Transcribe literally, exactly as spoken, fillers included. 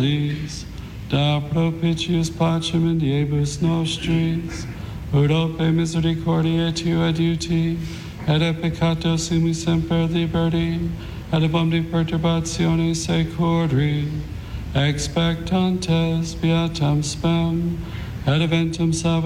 da propitius pacem in diebus nostris, ut ope misericordiae tua adiuti, et a peccato sumi semper liberti, et ab omni perturbatione securri, expectantes beatam spem, et eventum salvationem